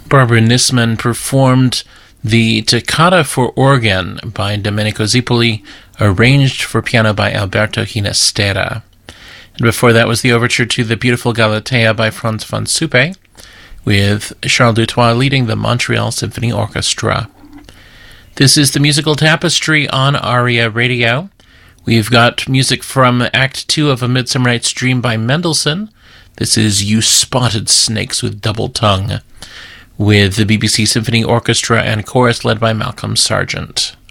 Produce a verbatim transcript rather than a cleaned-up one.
Barbara Nisman performed the Toccata for Organ by Domenico Zipoli, arranged for piano by Alberto Ginastera. And before that was the overture to the beautiful Galatea by Franz von Suppe, with Charles Dutoit leading the Montreal Symphony Orchestra. This is the Musical Tapestry on ARIA Radio. We've got music from Act Two of A Midsummer Night's Dream by Mendelssohn. This is You Spotted Snakes with Double Tongue, with the B B C Symphony Orchestra and chorus led by Malcolm Sargent.